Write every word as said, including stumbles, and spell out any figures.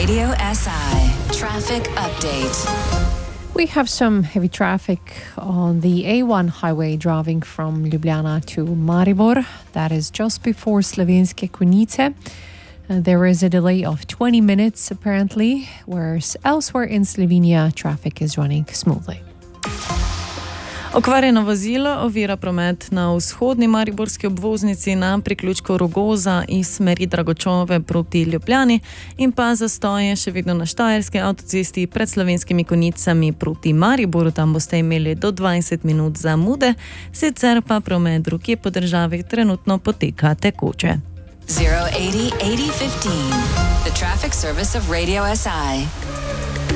Radio S I traffic update. We have some heavy traffic on the A one highway driving from Ljubljana to Maribor. That is just before Slovenske Konjice. Uh, there is a delay of twenty minutes apparently, whereas elsewhere in Slovenia traffic is running smoothly. Okvarjeno vozilo ovira promet na vzhodni mariborski obvoznici na priključku Rogoza iz smeri Dragočove proti Ljubljani in pa zastoje še vedno na Štajerski avtocesti pred Slovenskimi Konjicami proti Mariboru. Tam boste imeli do dvajset minut zamude, sicer pa promet drugje po državi trenutno poteka tekoče. zero eighty eighty fifteen. The traffic service of Radio S I.